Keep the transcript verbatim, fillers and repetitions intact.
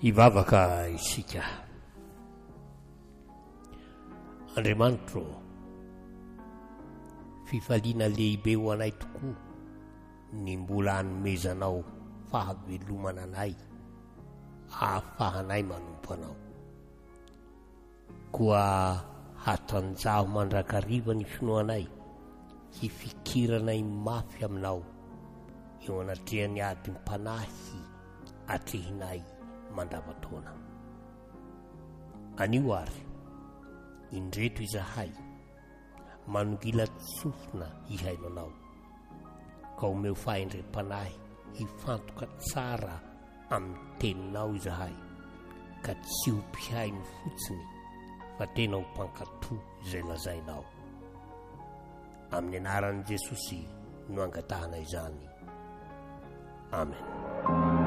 Ivavaka isika. Andriamanitro, fifaliana lehibe ho anay tokoa ny mbola hanomezanao fahavelomana anay, ahafahanay manompo anao, koa hatanjaho mandrakariva ny finoanay hifikiranay mafy aminao eo anatrehan'ny ady ny mpanahy atrehinay mandavatona. Anio ary indreto izahay manongila tsofina hihaino anao, ka omeo fahendrem-panahy hifantoka tsara amin'ny teninao izahay, ka tsy ho mpihaino fotsiny fa tena ho mpankatoa izay lazainao. Amin'ny anaran'i Jesosy no angatahana izany. Amen.